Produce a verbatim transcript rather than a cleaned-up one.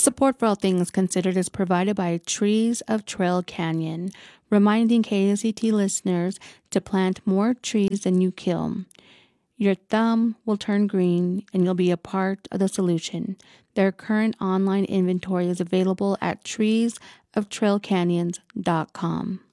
Support for All Things Considered is provided by Trees of Trail Canyon, reminding K A C T listeners to plant more trees than you kill. Your thumb will turn green and you'll be a part of the solution. Their current online inventory is available at trees of trail canyons dot com.